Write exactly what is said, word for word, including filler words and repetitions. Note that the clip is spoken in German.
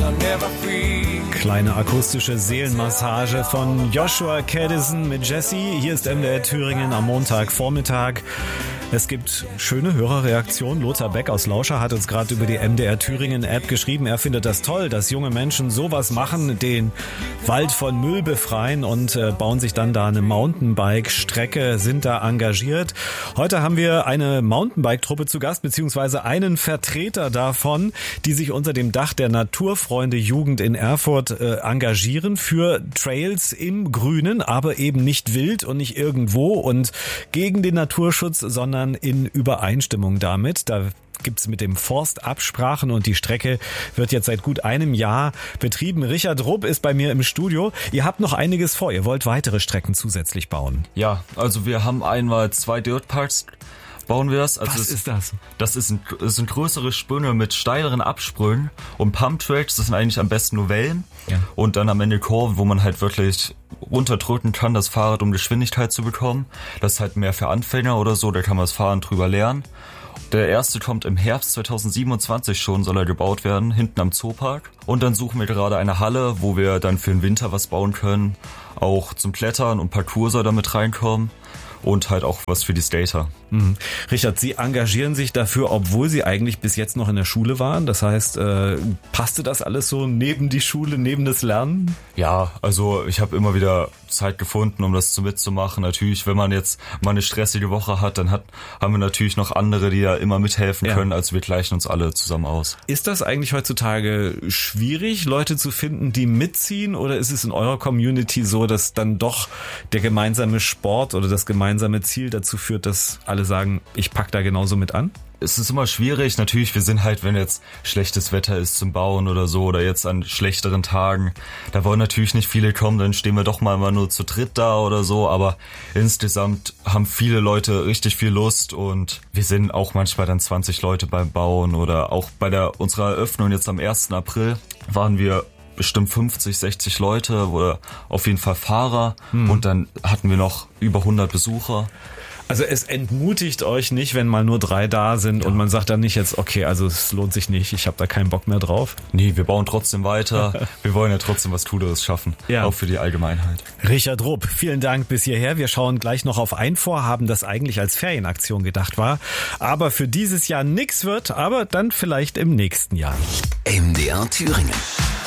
Kleine akustische Seelenmassage von Joshua Caddison mit Jesse. Hier ist M D R Thüringen am Montagvormittag. Es gibt schöne Hörerreaktionen. Lothar Beck aus Lauscher hat uns gerade über die M D R Thüringen App geschrieben. Er findet das toll, dass junge Menschen sowas machen, den Wald von Müll befreien und äh, bauen sich dann da eine Mountainbike-Strecke, sind da engagiert. Heute haben wir eine Mountainbike-Truppe zu Gast, beziehungsweise einen Vertreter davon, die sich unter dem Dach der Naturfreunde Jugend in Erfurt äh, engagieren für Trails im Grünen, aber eben nicht wild und nicht irgendwo und gegen den Naturschutz, sondern in Übereinstimmung damit. Da gibt's mit dem Forst Absprachen und die Strecke wird jetzt seit gut einem Jahr betrieben. Richard Rupp ist bei mir im Studio. Ihr habt noch einiges vor. Ihr wollt weitere Strecken zusätzlich bauen. Ja, also wir haben einmal zwei Dirtparks. Bauen wir das. Also Was es, ist das? Das ist ein, das sind größere Spünne mit steileren Absprüngen und Pumptracks, das sind eigentlich am besten nur Wellen. Ja. Und dann am Ende Kurven, wo man halt wirklich runterdrücken kann, das Fahrrad, um Geschwindigkeit zu bekommen. Das ist halt mehr für Anfänger oder so, da kann man das Fahren drüber lernen. Der erste kommt im Herbst zweitausendsiebenundzwanzig schon, soll er gebaut werden, hinten am Zoopark. Und dann suchen wir gerade eine Halle, wo wir dann für den Winter was bauen können. Auch zum Klettern und Parcours soll damit reinkommen. Und halt auch was für die Skater. Mhm. Richard, Sie engagieren sich dafür, obwohl Sie eigentlich bis jetzt noch in der Schule waren. Das heißt, äh, passte das alles so neben die Schule, neben das Lernen? Ja, also ich habe immer wieder Zeit gefunden, um das mitzumachen. Natürlich, wenn man jetzt mal eine stressige Woche hat, dann hat, haben wir natürlich noch andere, die ja immer mithelfen können. Ja. Also wir gleichen uns alle zusammen aus. Ist das eigentlich heutzutage schwierig, Leute zu finden, die mitziehen? Oder ist es in eurer Community so, dass dann doch der gemeinsame Sport oder das gemeinsame Ziel dazu führt, dass alle sagen, ich pack da genauso mit an? Es ist immer schwierig. Natürlich, wir sind halt, wenn jetzt schlechtes Wetter ist zum Bauen oder so oder jetzt an schlechteren Tagen, da wollen natürlich nicht viele kommen, dann stehen wir doch mal immer nur zu dritt da oder so, aber insgesamt haben viele Leute richtig viel Lust und wir sind auch manchmal dann zwanzig Leute beim Bauen oder auch bei der unserer Eröffnung jetzt am ersten April waren wir bestimmt fünfzig, sechzig Leute oder auf jeden Fall Fahrer hm. und dann hatten wir noch über hundert Besucher. Also es entmutigt euch nicht, wenn mal nur drei da sind ja. und man sagt dann nicht jetzt, okay, also es lohnt sich nicht, ich habe da keinen Bock mehr drauf. Nee, wir bauen trotzdem weiter. Wir wollen ja trotzdem was Cooleres schaffen, ja. auch für die Allgemeinheit. Richard Rupp, vielen Dank bis hierher. Wir schauen gleich noch auf ein Vorhaben, das eigentlich als Ferienaktion gedacht war, aber für dieses Jahr nix wird, aber dann vielleicht im nächsten Jahr. M D R Thüringen.